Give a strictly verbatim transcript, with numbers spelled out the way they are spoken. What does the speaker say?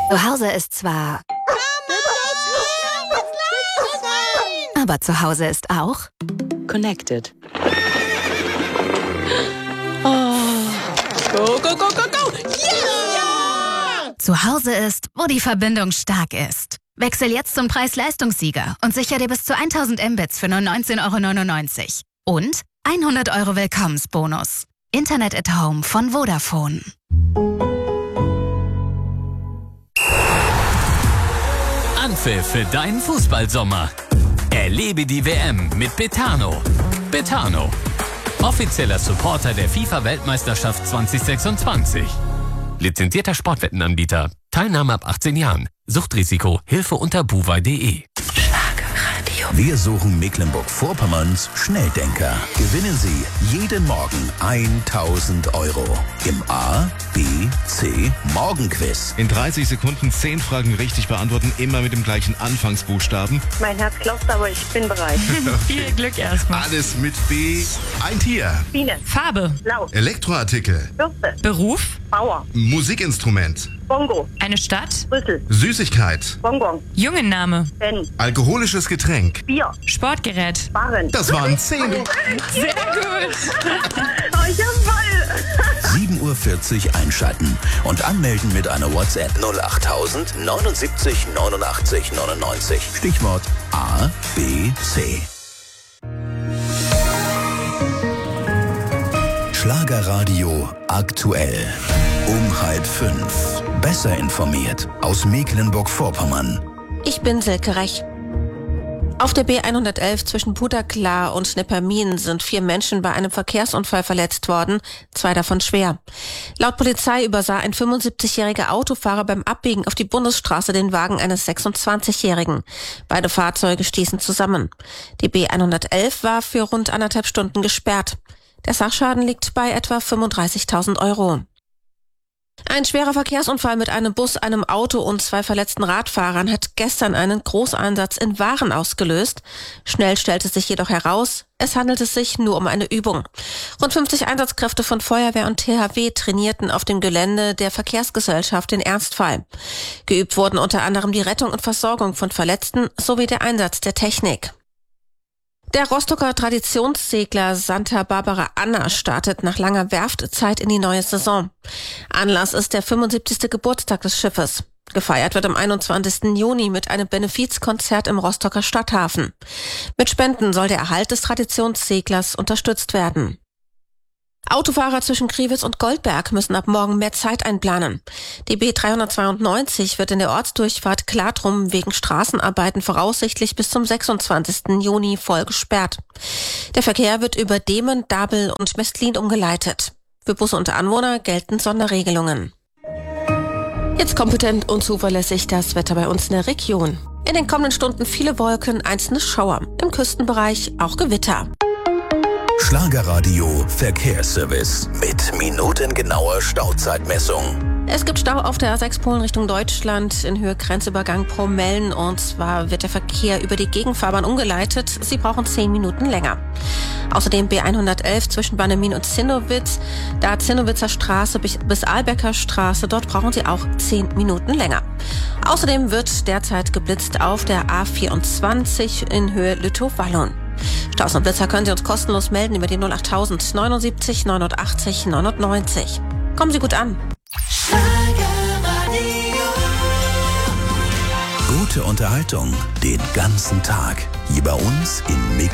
Zu Hause ist zwar... Aber zu Hause ist auch... Connected. Oh. Go, go, go, go, go! Yeah! Zu Hause ist, wo die Verbindung stark ist. Wechsel jetzt zum Preis-Leistungssieger und sicher dir bis zu tausend Mbits für nur neunzehn Euro neunundneunzig. Und hundert Euro Willkommensbonus. Internet at Home von Vodafone. Anpfiff für deinen Fußballsommer. Erlebe die W M mit Betano. Betano, offizieller Supporter der FIFA-Weltmeisterschaft zwanzig sechsundzwanzig. Lizenzierter Sportwettenanbieter. Teilnahme ab achtzehn Jahren. Suchtrisiko. Hilfe unter buwei punkt de. Wir suchen Mecklenburg-Vorpommerns Schnelldenker. Gewinnen Sie jeden Morgen tausend Euro im A, B, C Morgenquiz. In dreißig Sekunden zehn Fragen richtig beantworten, immer mit dem gleichen Anfangsbuchstaben. Mein Herz klopft, aber ich bin bereit. Viel Glück erstmal. Alles mit B. Ein Tier. Biene. Farbe. Blau. Elektroartikel. Bürste. Beruf. Bauer. Musikinstrument. Bongo. Eine Stadt. Brüssel. Süßigkeit. Bonbon. Jungenname. Ben. Alkoholisches Getränk. Bier. Sportgerät. Barren. Das waren zehn. Sehr gut. Oh, ich hab voll. sieben Uhr vierzig einschalten und anmelden mit einer WhatsApp null achttausend neunundsiebzig neunundachtzig neunundneunzig. Stichwort A, B, C. Schlagerradio aktuell. Um halb fünf. Besser informiert aus Mecklenburg-Vorpommern. Ich bin Silke Rech. Auf der B hundertelf zwischen Puderklar und Schneppermin sind vier Menschen bei einem Verkehrsunfall verletzt worden, zwei davon schwer. Laut Polizei übersah ein fünfundsiebzigjähriger Autofahrer beim Abbiegen auf die Bundesstraße den Wagen eines sechsundzwanzigjährigen. Beide Fahrzeuge stießen zusammen. Die B hundertelf war für rund anderthalb Stunden gesperrt. Der Sachschaden liegt bei etwa fünfunddreißigtausend Euro. Ein schwerer Verkehrsunfall mit einem Bus, einem Auto und zwei verletzten Radfahrern hat gestern einen Großeinsatz in Waren ausgelöst. Schnell stellte sich jedoch heraus, es handelte sich nur um eine Übung. Rund fünfzig Einsatzkräfte von Feuerwehr und T H W trainierten auf dem Gelände der Verkehrsgesellschaft in Ernstfall. Geübt wurden unter anderem die Rettung und Versorgung von Verletzten sowie der Einsatz der Technik. Der Rostocker Traditionssegler Santa Barbara Anna startet nach langer Werftzeit in die neue Saison. Anlass ist der fünfundsiebzigste Geburtstag des Schiffes. Gefeiert wird am einundzwanzigsten Juni mit einem Benefizkonzert im Rostocker Stadthafen. Mit Spenden soll der Erhalt des Traditionsseglers unterstützt werden. Autofahrer zwischen Kriwitz und Goldberg müssen ab morgen mehr Zeit einplanen. Die B dreihundertzweiundneunzig wird in der Ortsdurchfahrt Klartrum wegen Straßenarbeiten voraussichtlich bis zum sechsundzwanzigsten Juni voll gesperrt. Der Verkehr wird über Demen, Dabel und Mestlin umgeleitet. Für Busse und Anwohner gelten Sonderregelungen. Jetzt kompetent und zuverlässig das Wetter bei uns in der Region. In den kommenden Stunden viele Wolken, einzelne Schauer. Im Küstenbereich auch Gewitter. Schlagerradio Verkehrsservice mit minutengenauer Stauzeitmessung. Es gibt Stau auf der A sechs Polen Richtung Deutschland in Höhe Grenzübergang Promellen, und zwar wird der Verkehr über die Gegenfahrbahn umgeleitet. Sie brauchen zehn Minuten länger. Außerdem B hundertelf zwischen Bannemin und Zinnowitz, da Zinnowitzer Straße bis Albecker Straße, dort brauchen Sie auch zehn Minuten länger. Außerdem wird derzeit geblitzt auf der A vierundzwanzig in Höhe Lüttow-Wallon. Staus und Blitzer können Sie uns kostenlos melden über die null achttausend neunundsiebzig neunundachtzig neunundneunzig. Kommen Sie gut an. Gute Unterhaltung den ganzen Tag. Hier bei uns in Mecklenburg.